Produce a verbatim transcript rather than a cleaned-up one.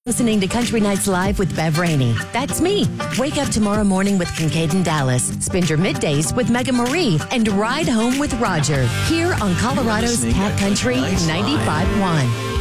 Listening to Country Nights Live with Bev Rainey. That's me. Wake up tomorrow morning with Kincaid and Dallas. Spend your middays with Megan Marie and ride home with Roger. Here on Colorado's Cat Country ninety-five point one.